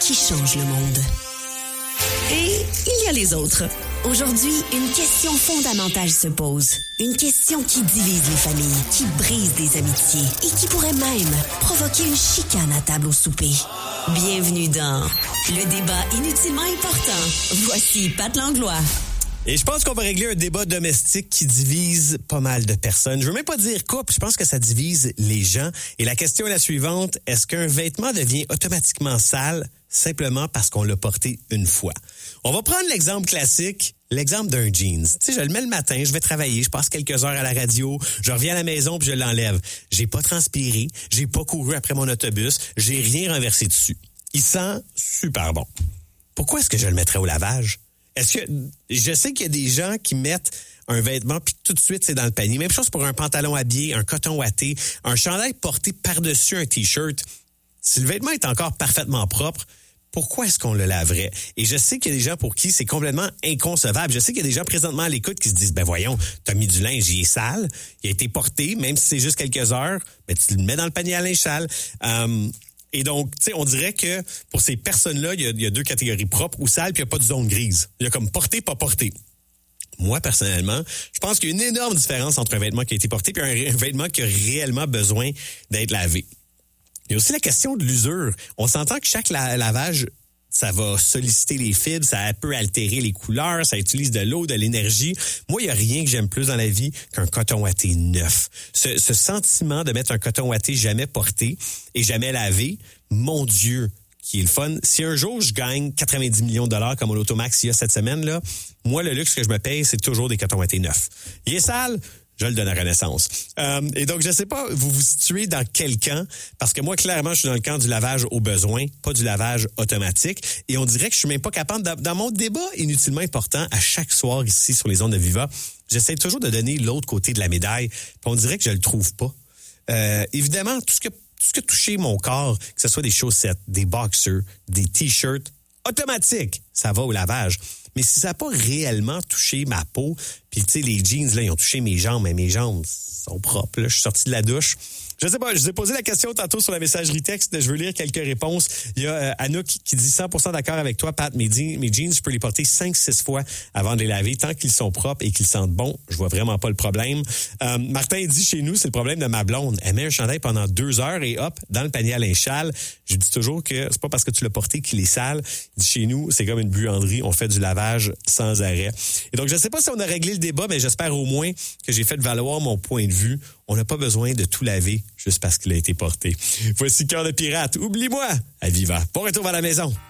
qui changent le monde. Et il y a les autres. Aujourd'hui, une question fondamentale se pose. Une question qui divise les familles, qui brise des amitiés et qui pourrait même provoquer une chicane à table au souper. Bienvenue dans le débat inutilement important. Voici Pat Langlois. Et je pense qu'on va régler un débat domestique qui divise pas mal de personnes. Je veux même pas dire couple, je pense que ça divise les gens. Et la question est la suivante, est-ce qu'un vêtement devient automatiquement sale simplement parce qu'on l'a porté une fois? On va prendre l'exemple classique, l'exemple d'un jeans. Tu sais, je le mets le matin, je vais travailler, je passe quelques heures à la radio, je reviens à la maison puis je l'enlève. J'ai pas transpiré, j'ai pas couru après mon autobus, j'ai rien renversé dessus. Il sent super bon. Pourquoi est-ce que je le mettrais au lavage? Est-ce que je sais qu'il y a des gens qui mettent un vêtement puis tout de suite c'est dans le panier. Même chose pour un pantalon habillé, un coton ouaté, un chandail porté par-dessus un t-shirt. Si le vêtement est encore parfaitement propre, pourquoi est-ce qu'on le laverait? Et je sais qu'il y a des gens pour qui c'est complètement inconcevable. Je sais qu'il y a des gens présentement à l'écoute qui se disent, ben voyons, t'as mis du linge, il est sale, il a été porté, même si c'est juste quelques heures, ben tu le mets dans le panier à linge sale. Et donc, tu sais, on dirait que pour ces personnes-là, il y a deux catégories, propres ou sales, puis il n'y a pas de zone grise. Il y a comme porté, pas porté. Moi, personnellement, je pense qu'il y a une énorme différence entre un vêtement qui a été porté et un vêtement qui a réellement besoin d'être lavé. Il y a aussi la question de l'usure. On s'entend que chaque lavage, ça va solliciter les fibres, ça peut altérer les couleurs, ça utilise de l'eau, de l'énergie. Moi, il n'y a rien que j'aime plus dans la vie qu'un coton ouaté neuf. Ce sentiment de mettre un coton ouaté jamais porté et jamais lavé, mon Dieu, qui est le fun. Si un jour je gagne 90 millions de dollars comme au Lotomax il y a cette semaine, là, moi, le luxe que je me paye, c'est toujours des cotons ouatés neufs. Il est sale, je le donne à Renaissance. Et donc, je sais pas, vous vous situez dans quel camp? Parce que moi, clairement, je suis dans le camp du lavage au besoin, pas du lavage automatique. Et on dirait que je suis même pas capable, dans mon débat inutilement important, à chaque soir ici sur les ondes de Viva, j'essaie toujours de donner l'autre côté de la médaille. Puis on dirait que je le trouve pas. Évidemment, tout ce qui a touché mon corps, que ce soit des chaussettes, des boxers, des t-shirts, automatique, ça va au lavage. Mais si ça n'a pas réellement touché ma peau, puis tu sais, les jeans, là, ils ont touché mes jambes, mais mes jambes sont propres. Là, je suis sorti de la douche. Je sais pas, je vous ai posé la question tantôt sur la messagerie texte. Je veux lire quelques réponses. Il y a Anouk qui dit 100% d'accord avec toi, Pat. Mes jeans, je peux les porter 5-6 fois avant de les laver. Tant qu'ils sont propres et qu'ils sentent bon, je vois vraiment pas le problème. Martin dit chez nous, c'est le problème de ma blonde. Elle met un chandail pendant 2 heures et hop, dans le panier à linge sale. Je dis toujours que c'est pas parce que tu l'as porté qu'il est sale. Il dit chez nous, c'est comme une buanderie. On fait du lavage sans arrêt. Et donc, je sais pas si on a réglé le débat, mais j'espère au moins que j'ai fait valoir mon point de vue. On n'a pas besoin de tout laver juste parce qu'il a été porté. Voici Cœur de pirate. Oublie-moi à Viva. Bon retour à la maison.